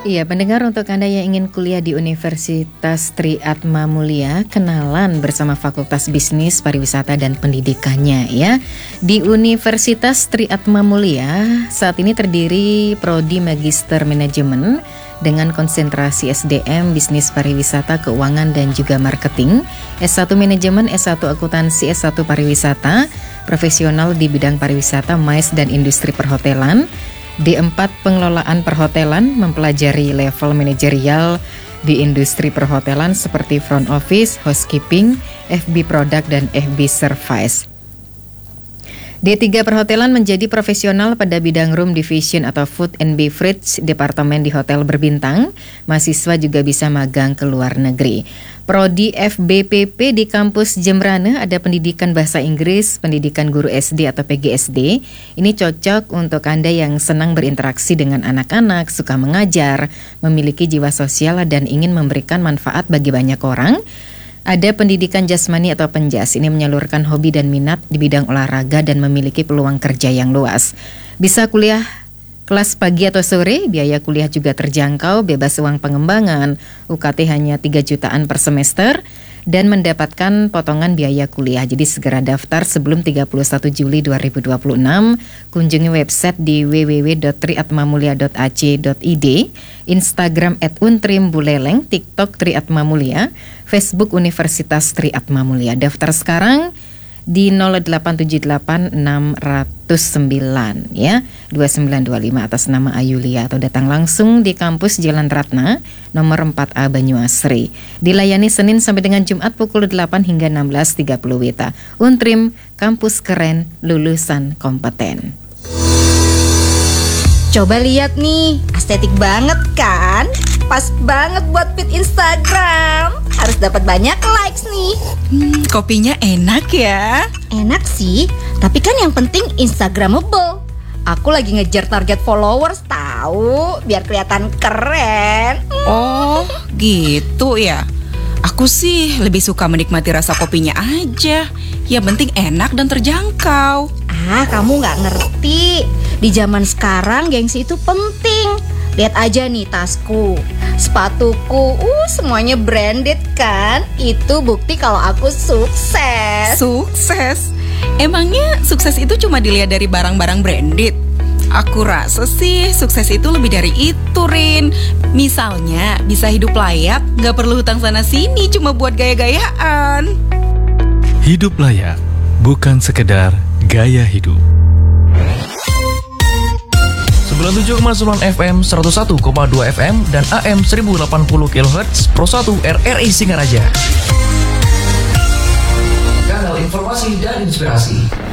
Iya, pendengar, untuk Anda yang ingin kuliah di Universitas Tri Atma Mulia, kenalan bersama Fakultas Bisnis, Pariwisata, dan Pendidikannya ya. Di Universitas Tri Atma Mulia saat ini terdiri Prodi Magister Manajemen dengan konsentrasi SDM, Bisnis Pariwisata, Keuangan, dan juga Marketing, S1 Manajemen, S1 Akuntansi, S1 Pariwisata, Profesional di bidang pariwisata, MICE, dan Industri Perhotelan. D4 Pengelolaan Perhotelan, mempelajari level manajerial di industri perhotelan seperti front office, housekeeping, FB product, dan FB service. D3 Perhotelan, menjadi profesional pada bidang room division atau food and beverage, departemen di hotel berbintang. Mahasiswa juga bisa magang ke luar negeri. Prodi FBPP di kampus Jembrane ada pendidikan bahasa Inggris, pendidikan guru SD atau PGSD. Ini cocok untuk Anda yang senang berinteraksi dengan anak-anak, suka mengajar, memiliki jiwa sosial, dan ingin memberikan manfaat bagi banyak orang. Ada pendidikan jasmani atau penjas, ini menyalurkan hobi dan minat di bidang olahraga dan memiliki peluang kerja yang luas. Bisa kuliah kelas pagi atau sore, biaya kuliah juga terjangkau, bebas uang pengembangan, UKT hanya 3 jutaan per semester, dan mendapatkan potongan biaya kuliah. Jadi segera daftar sebelum 31 Juli 2026. Kunjungi website di www.triatmamulia.ac.id, Instagram @untrimbuleleng, TikTok Tri Atma Mulia, Facebook Universitas Tri Atma Mulia. Daftar sekarang di 0878609 ya 2925 atas nama Ayulia, atau datang langsung di kampus Jalan Ratna nomor 4A Banyuasri. Dilayani Senin sampai dengan Jumat pukul 8 hingga 16.30 WITA. Untrim, kampus keren, lulusan kompeten. Coba lihat nih, estetik banget kan? Pas banget buat feed Instagram. Harus dapat banyak likes nih. Kopinya enak ya. Enak sih, tapi kan yang penting Instagramable. Aku lagi ngejar target followers tahu, biar kelihatan keren. Oh, gitu ya. Aku sih lebih suka menikmati rasa kopinya aja. Yang penting enak dan terjangkau. Kamu nggak ngerti. Di zaman sekarang gengsi itu penting. Lihat aja nih tasku, sepatuku, semuanya branded kan? Itu bukti kalau aku sukses. Sukses? Emangnya sukses itu cuma dilihat dari barang-barang branded? Aku rasa sih sukses itu lebih dari itu, Rin. Misalnya bisa hidup layak, gak perlu hutang sana sini cuma buat gaya-gayaan. Hidup layak, bukan sekedar gaya hidup. 97,9 FM, 101,2 FM, dan AM 1080 kHz Pro 1 RRI Singaraja. Kanal informasi dan inspirasi.